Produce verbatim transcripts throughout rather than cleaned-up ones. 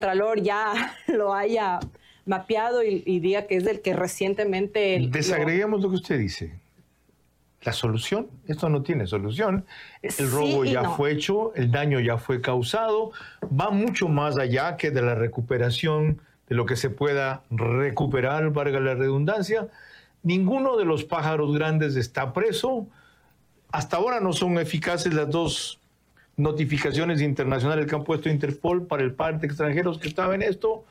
Contralor ya lo haya mapeado y, y diga que es el que recientemente... El, Desagreguemos lo... lo que usted dice. La solución, esto no tiene solución. El sí robo ya no. fue hecho, el daño ya fue causado, va mucho más allá que de la recuperación, de lo que se pueda recuperar, valga la redundancia. Ninguno de los pájaros grandes está preso. Hasta ahora no son eficaces las dos notificaciones internacionales que han puesto Interpol para el par de extranjeros que estaba en esto.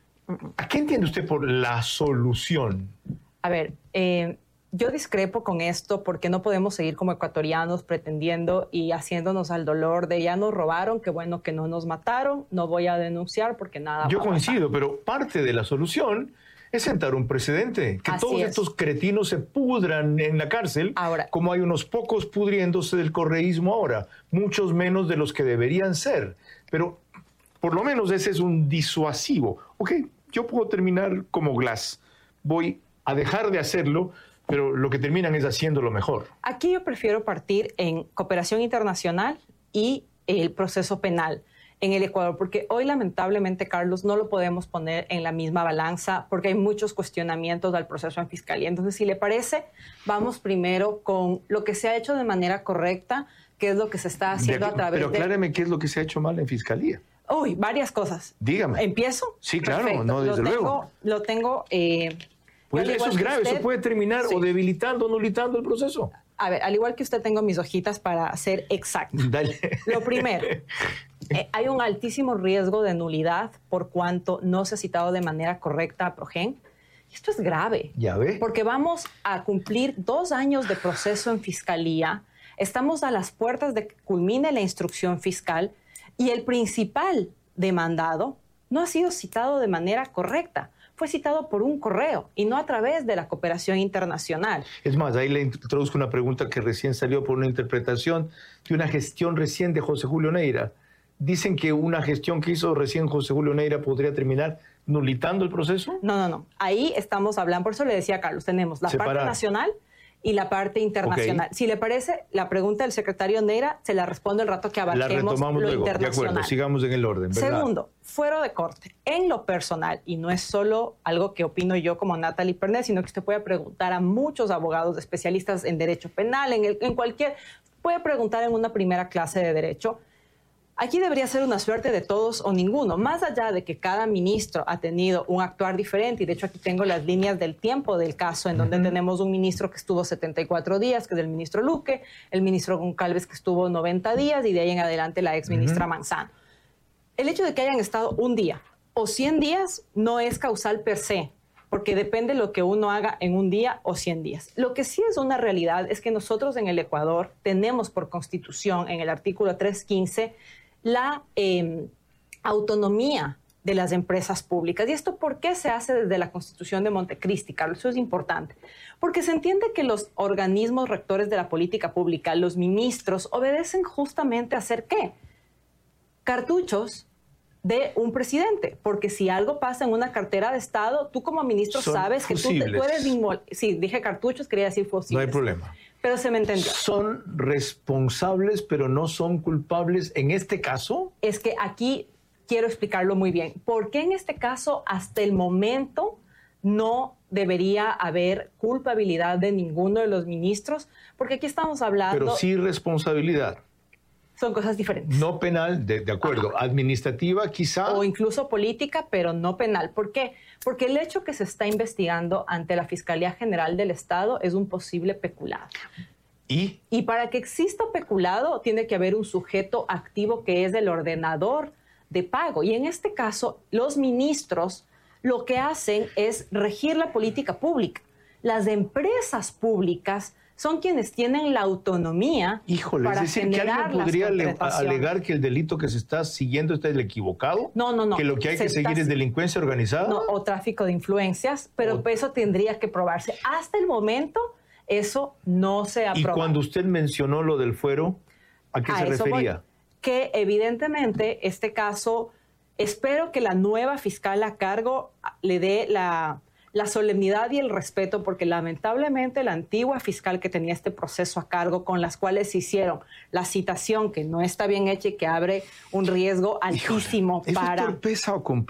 ¿A qué entiende usted por la solución? A ver, eh, yo discrepo con esto porque no podemos seguir como ecuatorianos pretendiendo y haciéndonos al dolor de ya nos robaron, qué bueno que no nos mataron, no voy a denunciar porque nada Yo va a coincido, pasar. pero parte de la solución es sentar un precedente, que Así todos es. estos cretinos se pudran en la cárcel, Ahora, como hay unos pocos pudriéndose del correísmo ahora, muchos menos de los que deberían ser. Pero por lo menos ese es un disuasivo. Ok, yo puedo terminar como Glass, voy a dejar de hacerlo, pero lo que terminan es haciéndolo mejor. Aquí yo prefiero partir en cooperación internacional y el proceso penal en el Ecuador, porque hoy lamentablemente, Carlos, no lo podemos poner en la misma balanza porque hay muchos cuestionamientos al proceso en fiscalía. Entonces, si le parece, vamos primero con lo que se ha hecho de manera correcta, que es lo que se está haciendo De, a través pero de... Pero acláreme qué es lo que se ha hecho mal en fiscalía. Uy, varias cosas. Dígame. ¿Empiezo? Sí, claro, Perfecto. no, desde lo tengo, luego. Lo tengo... Eh, Pues eso es grave, usted, eso puede terminar sí. o debilitando o nulitando el proceso. A ver, al igual que usted tengo mis hojitas para ser exacta. Dale. Lo primero, eh, hay un altísimo riesgo de nulidad por cuanto no se ha citado de manera correcta a Progen. Esto es grave. Ya ve. Porque vamos a cumplir dos años de proceso en fiscalía, estamos a las puertas de que culmine la instrucción fiscal y el principal demandado no ha sido citado de manera correcta. Fue citado por un correo y no a través de la cooperación internacional. Es más, ahí le introduzco una pregunta que recién salió por una interpretación de una gestión recién de José Julio Neira. Dicen que una gestión que hizo recién José Julio Neira podría terminar nulitando el proceso. No, no, no. Ahí estamos hablando, por eso le decía a Carlos, tenemos la Separar. parte nacional y la parte internacional. Okay. Si le parece, la pregunta del secretario Neira se la respondo el rato que abarquemos la retomamos lo luego. internacional. De acuerdo, sigamos en el orden, ¿verdad? Segundo, fuera de corte, en lo personal, y no es solo algo que opino yo como Natalie Pernet, sino que usted puede preguntar a muchos abogados especialistas en derecho penal, en, el, en cualquier, puede preguntar en una primera clase de derecho. Aquí debería ser una suerte de todos o ninguno, más allá de que cada ministro ha tenido un actuar diferente, y de hecho aquí tengo las líneas del tiempo del caso, en donde uh-huh. tenemos un ministro que estuvo setenta y cuatro días, que es el ministro Luque, el ministro Goncalves que estuvo noventa días, y de ahí en adelante la ex ministra uh-huh. Manzano. El hecho de que hayan estado un día o cien días no es causal per se, porque depende de lo que uno haga en un día o cien días. Lo que sí es una realidad es que nosotros en el Ecuador tenemos por constitución, en el artículo trescientos quince, la eh, autonomía de las empresas públicas. ¿Y esto por qué se hace desde la Constitución de Montecristi, Carlos? Eso es importante. Porque se entiende que los organismos rectores de la política pública, los ministros, obedecen justamente a hacer ¿qué? Cartuchos de un presidente. Porque si algo pasa en una cartera de Estado, tú como ministro Son sabes fusibles. que tú, te, tú eres... Inmol- sí, dije cartuchos, quería decir fusibles. No hay problema. Pero se me entendió. ¿Son responsables, pero no son culpables en este caso? Es que aquí quiero explicarlo muy bien. ¿Por qué en este caso, hasta el momento, no debería haber culpabilidad de ninguno de los ministros? Porque aquí estamos hablando... Pero sí responsabilidad. Son cosas diferentes. No penal, de, de acuerdo. Ajá. Administrativa, quizá. O incluso política, pero no penal. ¿Por qué? Porque el hecho que se está investigando ante la Fiscalía General del Estado es un posible peculado. ¿Y? Y para que exista peculado, tiene que haber un sujeto activo que es el ordenador de pago. Y en este caso, los ministros lo que hacen es regir la política pública. Las empresas públicas son quienes tienen la autonomía Híjole, para es decir, que alguien podría alegar que el delito que se está siguiendo está el equivocado. No, no, no. Que lo que hay que seguir es delincuencia organizada. No, o tráfico de influencias, pero o... eso tendría que probarse. Hasta el momento, eso no se ha probado. Y cuando usted mencionó lo del fuero, ¿a qué a se refería? Voy. Que evidentemente este caso, espero que la nueva fiscal a cargo le dé la... la solemnidad y el respeto, porque lamentablemente la antigua fiscal que tenía este proceso a cargo, con las cuales se hicieron la citación que no está bien hecha y que abre un riesgo altísimo. Híjole, ¿eso para... es torpeza o